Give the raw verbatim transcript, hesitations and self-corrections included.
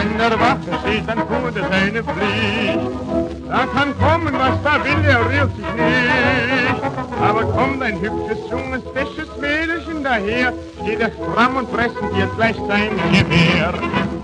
Wenn der Wache steht, dann tut er seine Pflicht. Da kann kommen, was da will, er rührt sich nicht. Aber kommt ein hübsches, junges, fesches Mädelchen daher, steht er stramm und präsentiert gleich sein Gewehr.